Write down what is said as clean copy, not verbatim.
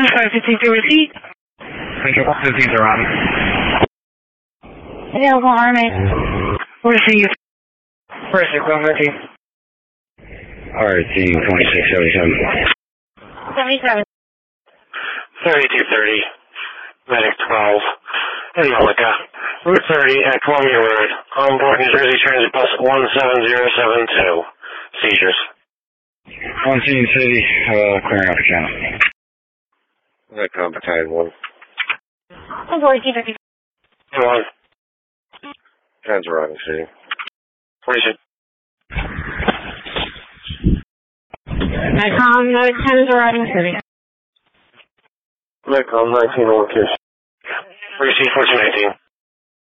2515 to receipt. Central 15 to Robbie. Available RMA. Receive. Receive, 1213. RT 2677. 77. 3230. Medic 12. Angelica. Route 30 at Columbia Road. On board New Jersey Transit Bus 17072. Seizures. On scene city, clearing out the channel. That Battalion 1. On board T-50. 1. Trans arriving city. 46. Metcom, Medic 10 is arriving city. Metcom 19 location. Receive 1419.